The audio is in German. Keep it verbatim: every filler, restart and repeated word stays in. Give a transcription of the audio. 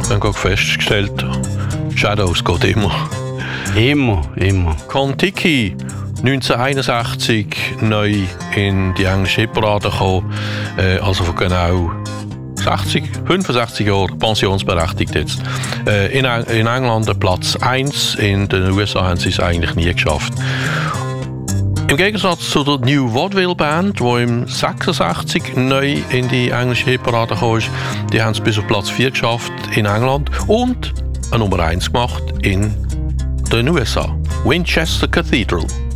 Wir haben gerade festgestellt, Shadows geht immer. Immer, immer. Kon-Tiki, neunzehnhunderteinundsechzig neu in die englische Hitparade gekommen, äh, also vor genau sechzig, fünfundsechzig Jahren pensionsberechtigt jetzt. Äh, in, in England Platz eins, in den U S A haben sie es eigentlich nie geschafft. Im Gegensatz zu der New Vaudeville Band, die im sechsundsechzig neu in die englische Hitparade gekommen ist, die haben es bis auf Platz vier geschafft in England und eine Nummer eins gemacht in den U S A. Winchester Cathedral.